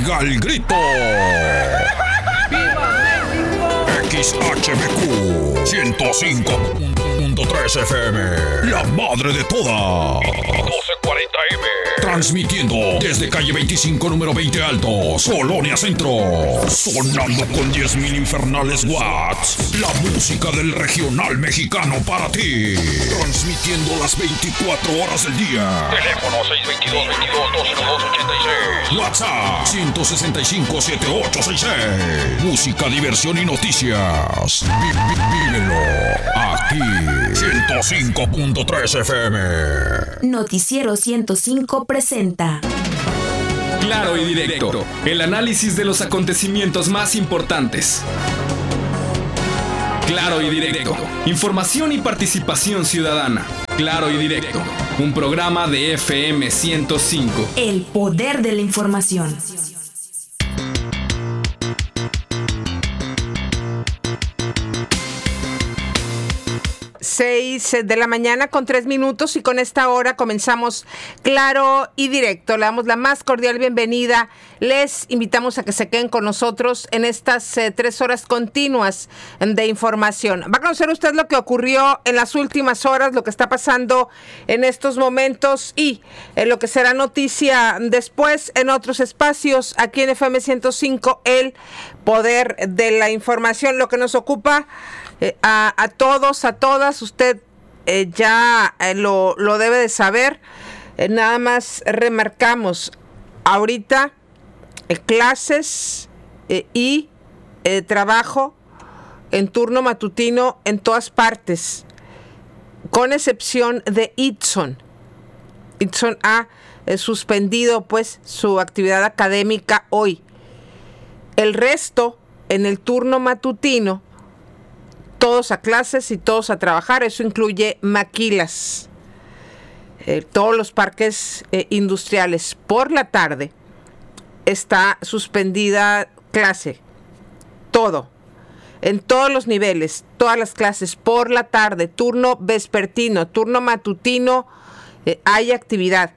Pega el grito. ¡Viva México! XHBQ 105.3 FM, la madre de todas. 1240M. Transmitiendo desde calle 25, número 20 Altos, Colonia Centro. Sonando con 10,000 infernales watts. La música del regional mexicano para ti. Transmitiendo las 24 horas del día. Teléfono 622-22-202-86. WhatsApp 165-7866. Música, diversión y noticias. Vívelo aquí. 105.3 FM. Noticiero 105 presenta Claro y Directo, el análisis de los acontecimientos más importantes. Claro y Directo, información y participación ciudadana. Claro y Directo, un programa de FM 105. El poder de la información. 6:03 y con esta hora comenzamos Claro y Directo. Le damos la más cordial bienvenida. Les invitamos a que se queden con nosotros en estas 3 horas continuas de información. Va a conocer usted lo que ocurrió en las últimas horas, lo que está pasando en estos momentos y lo que será noticia después en otros espacios aquí en FM 105, el poder de la información. Lo que nos ocupa a todos, a todas, usted ya lo debe de saber. Nada más remarcamos ahorita clases y trabajo en turno matutino en todas partes, con excepción de Itson. Itson ha suspendido pues su actividad académica hoy. El resto en el turno matutino, todos a clases y todos a trabajar. Eso incluye maquilas, todos los parques industriales. Por la tarde está suspendida clase, todo, en todos los niveles, todas las clases. Por la tarde, turno vespertino, turno matutino, hay actividad.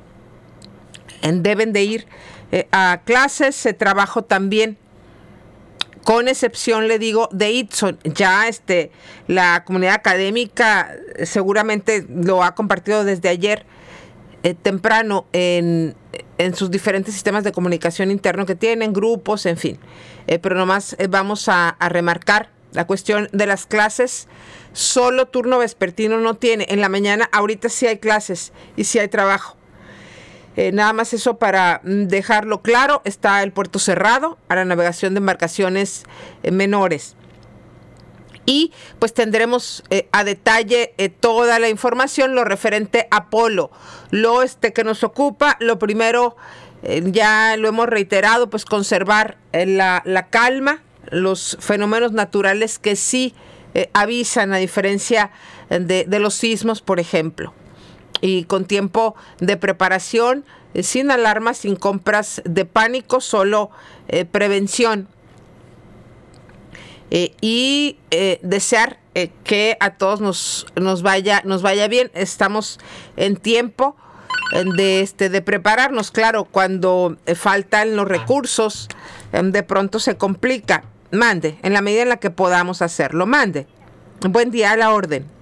Deben de ir a clases, trabajo también. Con excepción, le digo, de Itson. Ya la comunidad académica seguramente lo ha compartido desde ayer temprano en sus diferentes sistemas de comunicación interno que tienen, grupos, en fin. Pero nomás vamos a remarcar la cuestión de las clases. Solo turno vespertino no tiene. En la mañana ahorita sí hay clases y sí hay trabajo. Nada más eso para dejarlo claro. Está el puerto cerrado a la navegación de embarcaciones menores. Y pues tendremos a detalle toda la información, lo referente a Polo. Lo que nos ocupa, lo primero, ya lo hemos reiterado, pues conservar la calma, los fenómenos naturales que sí avisan, a diferencia de los sismos, por ejemplo. Y con tiempo de preparación, sin alarmas, sin compras de pánico, solo prevención. Y desear que a todos nos vaya bien. Estamos en tiempo de prepararnos. Claro, cuando faltan los recursos, de pronto se complica. Mande, en la medida en la que podamos hacerlo. Mande. Buen día, a la orden.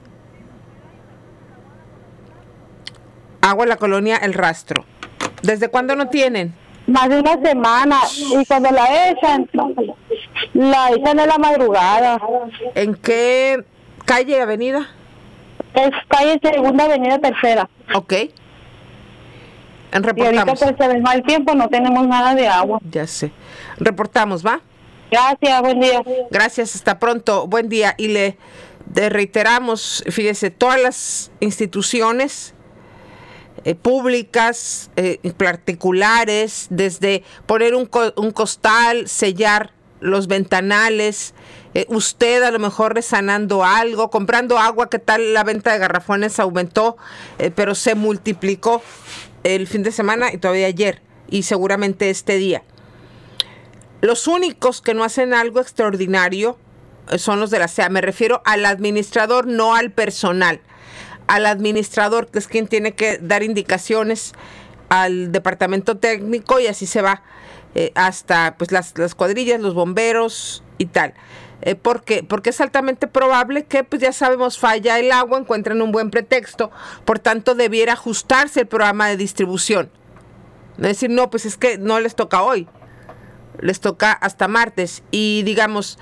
Agua en la colonia El Rastro. ¿Desde cuándo no tienen? Más de una semana. Y cuando la echan en la madrugada. ¿En qué calle, avenida? Es calle Segunda, avenida Tercera. Ok. Reportamos. Y ahorita pues se ve mal tiempo, no tenemos nada de agua. Ya sé. Reportamos, ¿va? Gracias, buen día. Gracias, hasta pronto. Buen día. Y le reiteramos, fíjese, todas las instituciones públicas, particulares, desde poner un costal, sellar los ventanales, usted a lo mejor resanando algo, comprando agua. ¿Qué tal? La venta de garrafones aumentó, pero se multiplicó el fin de semana y todavía ayer y seguramente este día. Los únicos que no hacen algo extraordinario son los de la SEA. Me refiero al administrador, no al personal. Al administrador, que es quien tiene que dar indicaciones al departamento técnico, y así se va hasta pues las cuadrillas, los bomberos y tal. Porque es altamente probable que, pues ya sabemos, falla el agua, encuentren un buen pretexto, por tanto debiera ajustarse el programa de distribución. Es decir, no, pues es que no les toca hoy, les toca hasta martes. Y digamos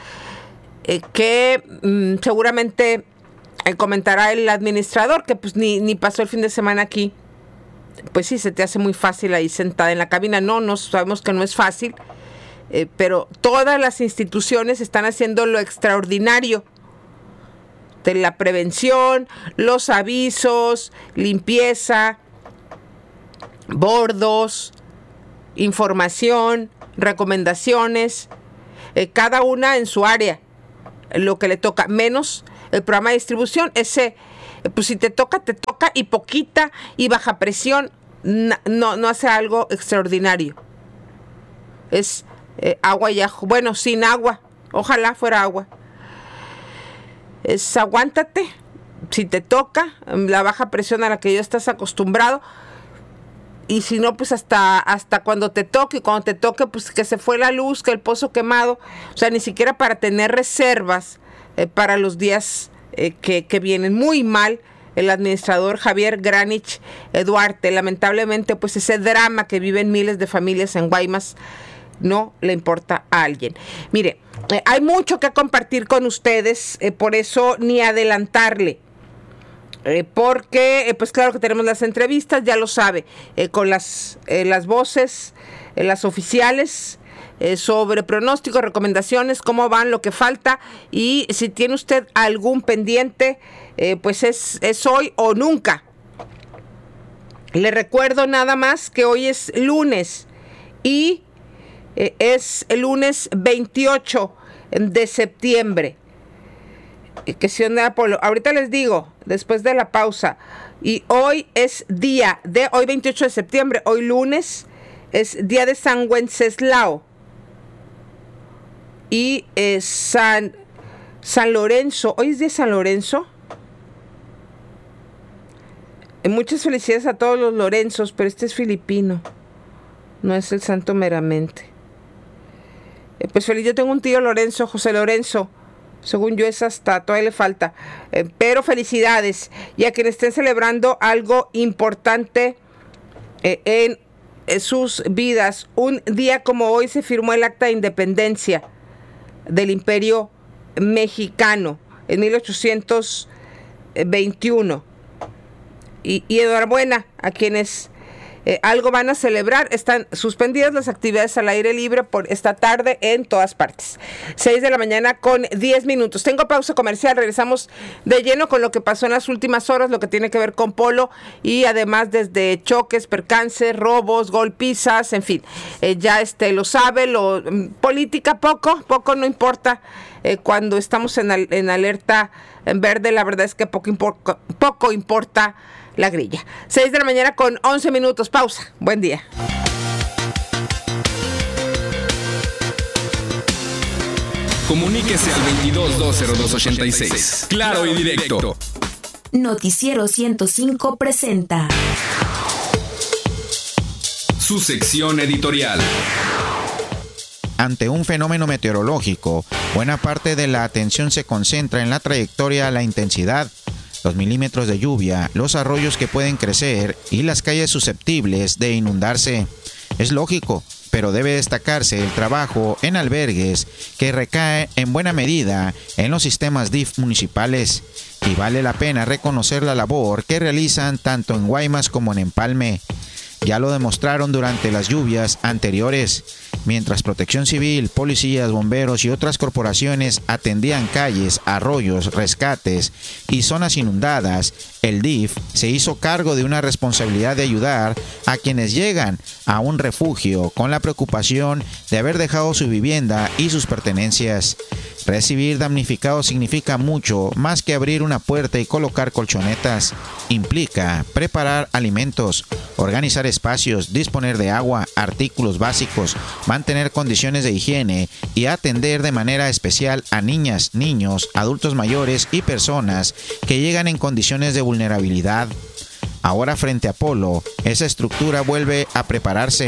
que seguramente comentará el administrador que pues ni pasó el fin de semana aquí. Pues sí, se te hace muy fácil ahí sentada en la cabina. No sabemos que no es fácil. Pero todas las instituciones están haciendo lo extraordinario de la prevención, los avisos, limpieza, bordos, información, recomendaciones, cada una en su área, lo que le toca, menos el programa de distribución. Ese, pues si te toca y poquita y baja presión, no hace algo extraordinario. Es agua y ajo. Bueno, sin agua. Ojalá fuera agua. Es aguántate. Si te toca, la baja presión a la que ya estás acostumbrado. Y si no, pues hasta cuando te toque. Y cuando te toque, pues que se fue la luz, que el pozo quemado. O sea, ni siquiera para tener reservas para los días que vienen. Muy mal el administrador Javier Granich Duarte. Lamentablemente, pues ese drama que viven miles de familias en Guaymas no le importa a alguien. Mire, hay mucho que compartir con ustedes, por eso ni adelantarle, porque pues claro que tenemos las entrevistas, ya lo sabe, con las voces, las oficiales, sobre pronósticos, recomendaciones, cómo van, lo que falta, y si tiene usted algún pendiente, pues es hoy o nunca. Le recuerdo nada más que hoy es lunes y es el lunes 28 de septiembre. Que si onda Apolo, ahorita les digo, después de la pausa. Y hoy es día de, hoy 28 de septiembre, hoy lunes, es día de San Wenceslao. Y San Lorenzo, hoy es día de San Lorenzo. Muchas felicidades a todos los Lorenzos, pero este es filipino, no es el santo meramente. Pues feliz, yo tengo un tío Lorenzo, José Lorenzo, según yo es hasta, todavía le falta, pero felicidades, y a quienes estén celebrando algo importante en sus vidas. Un día como hoy se firmó el Acta de Independencia del Imperio Mexicano en 1821, y enhorabuena a quienes algo van a celebrar. Están suspendidas las actividades al aire libre por esta tarde en todas partes. 6 de la mañana con 10 minutos. Tengo pausa comercial. Regresamos de lleno con lo que pasó en las últimas horas, lo que tiene que ver con Polo, y además desde choques, percances, robos, golpizas, en fin. Ya lo sabe, política poco no importa. Cuando estamos en alerta en verde, la verdad es que poco importa la grilla. 6 de la mañana con 11 minutos. Pausa. Buen día. Comuníquese al 22-202-86. Claro y directo. Noticiero 105 presenta su sección editorial. Ante un fenómeno meteorológico, buena parte de la atención se concentra en la trayectoria, la intensidad, los milímetros de lluvia, los arroyos que pueden crecer y las calles susceptibles de inundarse. Es lógico, pero debe destacarse el trabajo en albergues que recae en buena medida en los sistemas DIF municipales, y vale la pena reconocer la labor que realizan tanto en Guaymas como en Empalme. Ya lo demostraron durante las lluvias anteriores, mientras Protección Civil, policías, bomberos y otras corporaciones atendían calles, arroyos, rescates y zonas inundadas. El DIF se hizo cargo de una responsabilidad de ayudar a quienes llegan a un refugio con la preocupación de haber dejado su vivienda y sus pertenencias. Recibir damnificados significa mucho más que abrir una puerta y colocar colchonetas. Implica preparar alimentos, organizar espacios, disponer de agua, artículos básicos, mantener condiciones de higiene y atender de manera especial a niñas, niños, adultos mayores y personas que llegan en condiciones de vulnerabilidad. Ahora frente a Polo, esa estructura vuelve a prepararse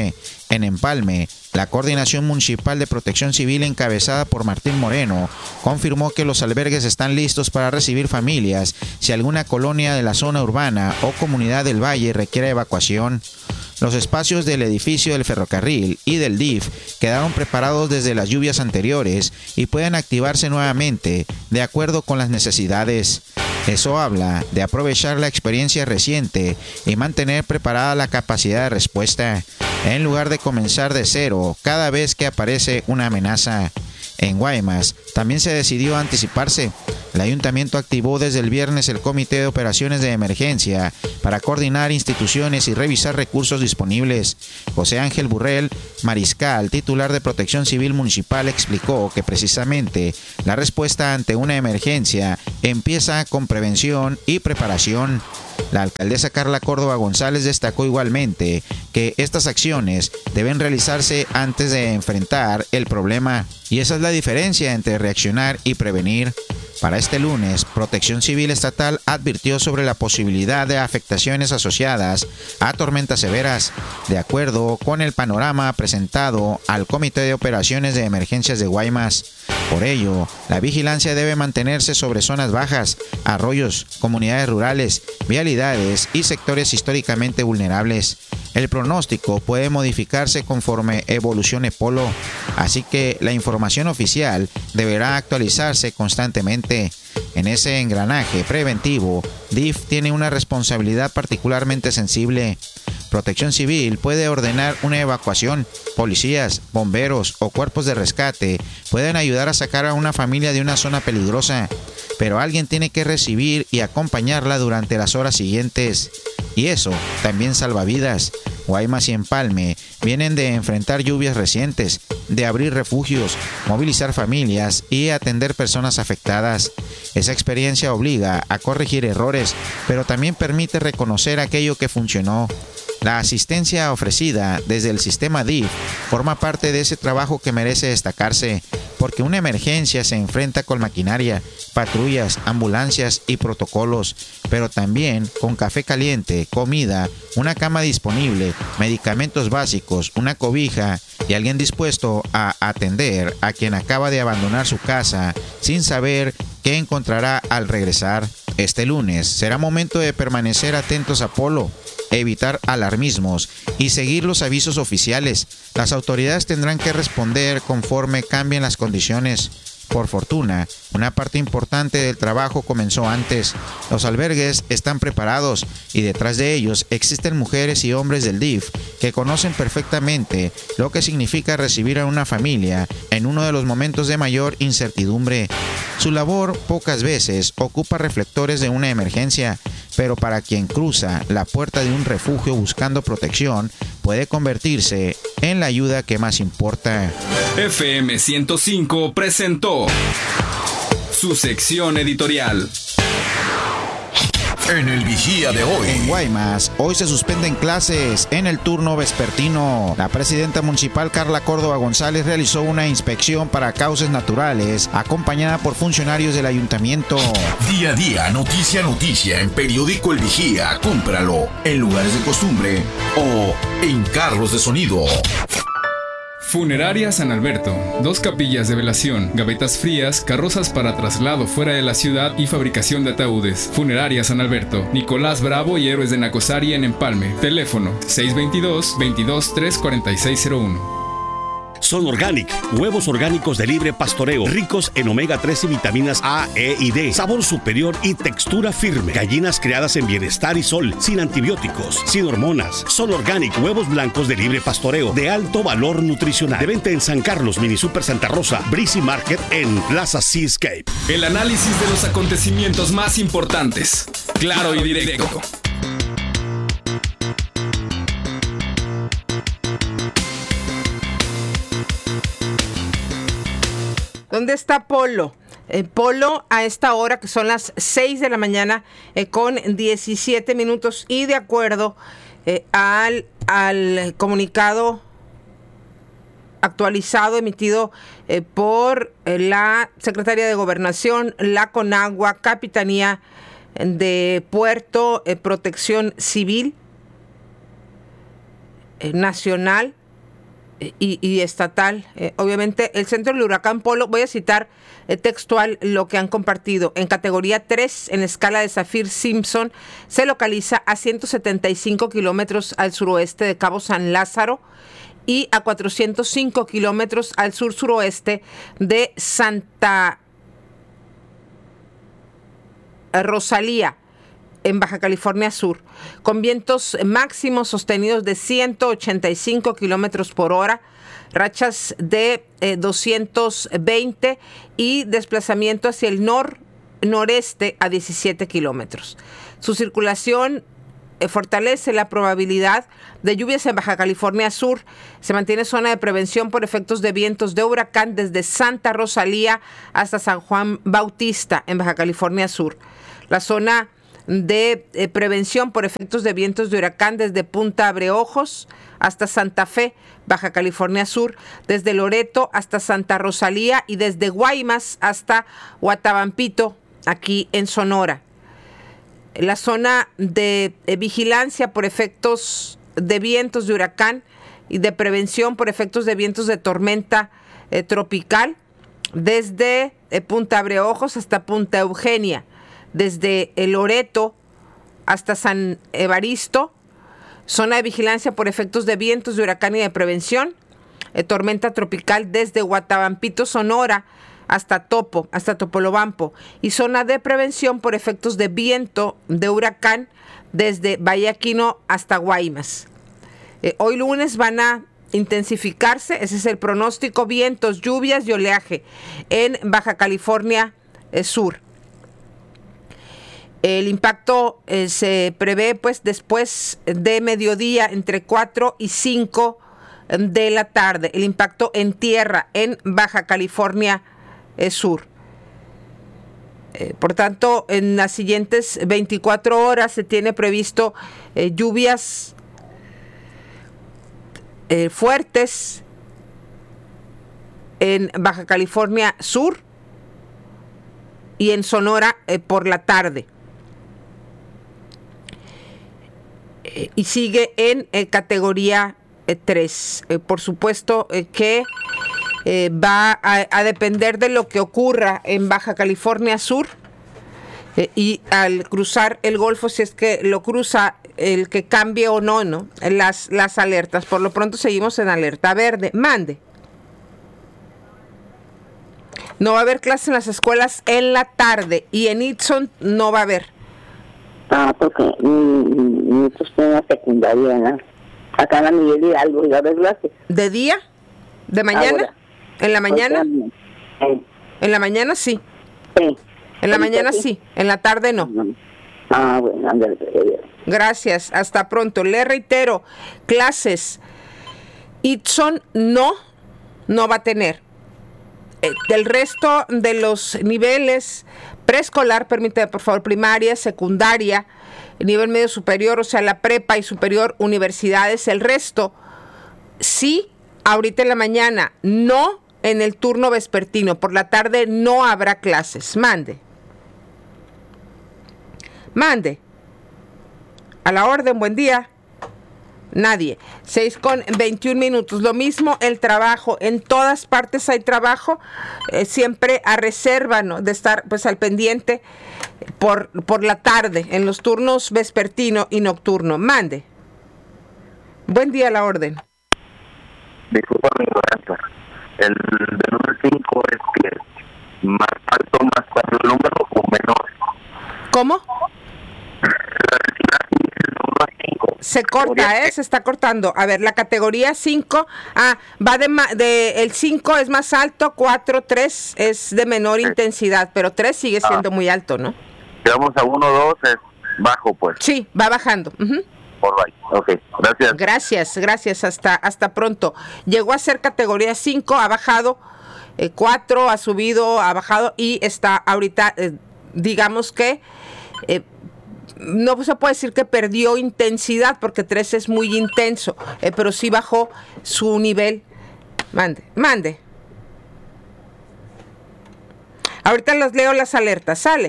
En Empalme, la Coordinación Municipal de Protección Civil encabezada por Martín Moreno confirmó que los albergues están listos para recibir familias si alguna colonia de la zona urbana o comunidad del valle requiere evacuación. Los espacios del edificio del ferrocarril y del DIF quedaron preparados desde las lluvias anteriores y pueden activarse nuevamente de acuerdo con las necesidades. Eso habla de aprovechar la experiencia reciente y mantener preparada la capacidad de respuesta, en lugar de comenzar de cero cada vez que aparece una amenaza. En Guaymas también se decidió anticiparse. El ayuntamiento activó desde el viernes el Comité de Operaciones de Emergencia para coordinar instituciones y revisar recursos disponibles. José Ángel Burrell, mariscal, titular de Protección Civil Municipal, explicó que precisamente la respuesta ante una emergencia empieza con prevención y preparación. La alcaldesa Carla Córdoba González destacó igualmente que estas acciones deben realizarse antes de enfrentar el problema, y esa es la diferencia entre reaccionar y prevenir. Para este lunes, Protección Civil Estatal advirtió sobre la posibilidad de afectaciones asociadas a tormentas severas, de acuerdo con el panorama presentado al Comité de Operaciones de Emergencias de Guaymas. Por ello, la vigilancia debe mantenerse sobre zonas bajas, arroyos, comunidades rurales, vialidades y sectores históricamente vulnerables. El pronóstico puede modificarse conforme evolucione Polo, así que la información oficial deberá actualizarse constantemente. En ese engranaje preventivo, DIF tiene una responsabilidad particularmente sensible. Protección Civil puede ordenar una evacuación. Policías, bomberos o cuerpos de rescate pueden ayudar a sacar a una familia de una zona peligrosa, pero alguien tiene que recibir y acompañarla durante las horas siguientes. Y eso también salva vidas. Guaymas y Empalme vienen de enfrentar lluvias recientes, de abrir refugios, movilizar familias y atender personas afectadas. Esa experiencia obliga a corregir errores, pero también permite reconocer aquello que funcionó. La asistencia ofrecida desde el sistema DIF forma parte de ese trabajo que merece destacarse, porque una emergencia se enfrenta con maquinaria, patrullas, ambulancias y protocolos, pero también con café caliente, comida, una cama disponible, medicamentos básicos, una cobija y alguien dispuesto a atender a quien acaba de abandonar su casa sin saber qué encontrará al regresar. Este lunes será momento de permanecer atentos a Polo, evitar alarmismos y seguir los avisos oficiales. Las autoridades tendrán que responder conforme cambien las condiciones. Por fortuna, una parte importante del trabajo comenzó antes. Los albergues están preparados y detrás de ellos existen mujeres y hombres del DIF que conocen perfectamente lo que significa recibir a una familia en uno de los momentos de mayor incertidumbre. Su labor pocas veces ocupa reflectores de una emergencia, pero para quien cruza la puerta de un refugio buscando protección, puede convertirse en la ayuda que más importa. FM 105 presentó su sección editorial. En el Vigía de hoy. En Guaymas, hoy se suspenden clases en el turno vespertino. La presidenta municipal Carla Córdoba González realizó una inspección para causas naturales, acompañada por funcionarios del ayuntamiento. Día a día, noticia a noticia, en Periódico El Vigía. Cómpralo en lugares de costumbre o en carros de sonido. Funeraria San Alberto, 2 capillas de velación, gavetas frías, carrozas para traslado fuera de la ciudad y fabricación de ataúdes. Funeraria San Alberto, Nicolás Bravo y Héroes de Nacosari en Empalme. Teléfono 622-223-4601. Son Organic, huevos orgánicos de libre pastoreo, ricos en omega 3 y vitaminas A, E y D, sabor superior y textura firme. Gallinas criadas en bienestar y sol, sin antibióticos, sin hormonas. Son Organic, huevos blancos de libre pastoreo, de alto valor nutricional. De venta en San Carlos, Mini Super Santa Rosa, Breezy Market en Plaza Seascape. El análisis de los acontecimientos más importantes, claro y directo. ¿Dónde está Polo? Polo a esta hora, que son las 6 de la mañana, con 17 minutos. Y de acuerdo al comunicado actualizado emitido por la Secretaría de Gobernación, la Conagua, Capitanía de Puerto, Protección Civil Nacional, y estatal. Obviamente, el centro del huracán Polo, voy a citar textual lo que han compartido. En categoría 3, en escala de Saffir-Simpson, se localiza a 175 kilómetros al suroeste de Cabo San Lázaro y a 405 kilómetros al sur-suroeste de Santa Rosalía, en Baja California Sur, con vientos máximos sostenidos de 185 kilómetros por hora, rachas de 220 y desplazamiento hacia el noreste a 17 kilómetros. Su circulación fortalece la probabilidad de lluvias en Baja California Sur. Se mantiene zona de prevención por efectos de vientos de huracán desde Santa Rosalía hasta San Juan Bautista en Baja California Sur. La zona de prevención por efectos de vientos de huracán desde Punta Abreojos hasta Santa Fe, Baja California Sur, desde Loreto hasta Santa Rosalía y desde Guaymas hasta Huatabampito, aquí en Sonora. La zona de vigilancia por efectos de vientos de huracán y de prevención por efectos de vientos de tormenta tropical desde Punta Abreojos hasta Punta Eugenia, desde el Loreto hasta San Evaristo, zona de vigilancia por efectos de vientos de huracán y de prevención, tormenta tropical desde Huatabampito, Sonora, hasta Topolobampo, y zona de prevención por efectos de viento de huracán desde Valle hasta Guaymas. Hoy lunes van a intensificarse, ese es el pronóstico, vientos, lluvias y oleaje en Baja California Sur. El impacto se prevé pues después de mediodía entre 4 y 5 de la tarde. El impacto en tierra en Baja California Sur. Por tanto, en las siguientes 24 horas se tiene previsto lluvias fuertes en Baja California Sur y en Sonora por la tarde. Y sigue en categoría 3. Por supuesto que va a depender de lo que ocurra en Baja California Sur y al cruzar el Golfo, si es que lo cruza, el que cambie o no, las alertas. Por lo pronto seguimos en alerta verde. Mande. No va a haber clases en las escuelas en la tarde y en Itson no va a haber. Porque mi hijo está en la secundaria, acá en la Miguel Hidalgo, y va a haber clases. ¿De día? ¿De mañana? Ahora. ¿En la mañana? En la mañana sí. Sí. En la mañana sí, en la tarde no. Bueno, ándale. Gracias, hasta pronto. Le reitero, clases Itson no va a tener. Del resto de los niveles, preescolar, permítame por favor, primaria, secundaria, nivel medio superior, o sea, la prepa y superior, universidades, el resto, sí, ahorita en la mañana, no en el turno vespertino, por la tarde no habrá clases. Mande. A la orden, buen día. Nadie. 6:21. Lo mismo el trabajo. En todas partes hay trabajo. Siempre a reserva, ¿no?, de estar pues al pendiente por la tarde, en los turnos vespertino y nocturno. Mande. Buen día, a la orden. Disculpa mi ignorancia. El del número 5 es que más alto, más cuatro el número o menor. ¿Cómo? Se corta, se está cortando. A ver, la categoría 5, va el 5 es más alto, 4, 3 es de menor intensidad, pero 3 sigue siendo muy alto, ¿no? Llegamos a 1, 2, es bajo, pues. Sí, va bajando. Ok, gracias. Gracias, hasta pronto. Llegó a ser categoría 5, ha bajado, 4 ha subido, ha bajado y está ahorita, digamos que... no se puede decir que perdió intensidad porque 3 es muy intenso, pero sí bajó su nivel. Mande. Ahorita les leo las alertas. Sale.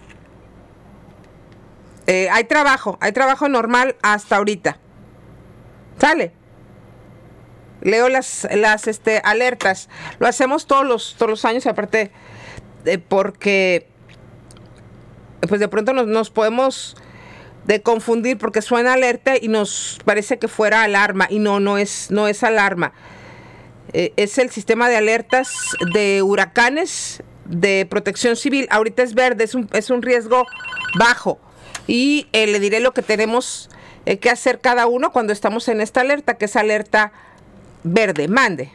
Hay trabajo normal hasta ahorita. Sale. leo las alertas. Lo hacemos todos los años, aparte porque pues de pronto nos podemos de confundir porque suena alerta y nos parece que fuera alarma, y no es alarma. Es el sistema de alertas de huracanes de Protección Civil. Ahorita es verde, es un riesgo bajo, y le diré lo que tenemos que hacer cada uno cuando estamos en esta alerta, que es alerta verde. Mande.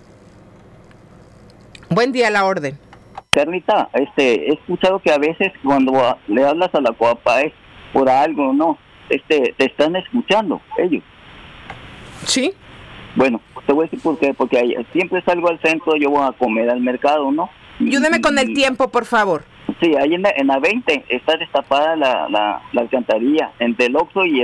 Buen día, a la orden. Carlita, he escuchado que a veces cuando le hablas a la Coapae por algo, ¿no? Te están escuchando ellos. Sí. Bueno, te voy a decir por qué, porque siempre salgo al centro, yo voy a comer al mercado, ¿no? Ayúdeme con el tiempo, por favor. Sí, ahí en la 20 está destapada la alcantarilla entre el Oxxo y